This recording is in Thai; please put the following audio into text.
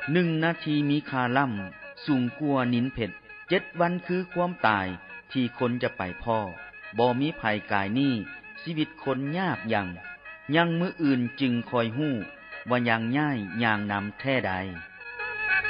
1 นาทีมีค่าล่ำสูงกว่านินเพชร7 วันคือความตายที่คนจะไปพ่อบ่มีภัยกายนี้ชีวิตคนยากยังมื้ออื่นจึงคอยฮู้ว่ายังย้ายย่างนำแท้ใด